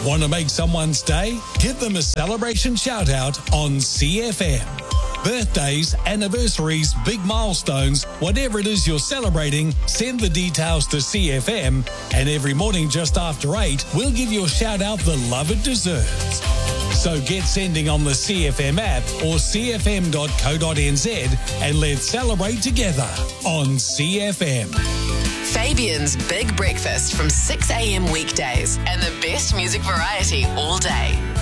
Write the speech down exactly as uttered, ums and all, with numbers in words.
Want to make someone's day? Give them a celebration shout out on C F M. Birthdays, anniversaries, big milestones, whatever it is you're celebrating, send the details to C F M, and every morning just after eight, we'll give you a shout out the love it deserves. So get sending on the C F M app or c f m dot co dot n z and let's celebrate together on C F M. Fabian's Big Breakfast from six a.m. weekdays and the best music variety all day.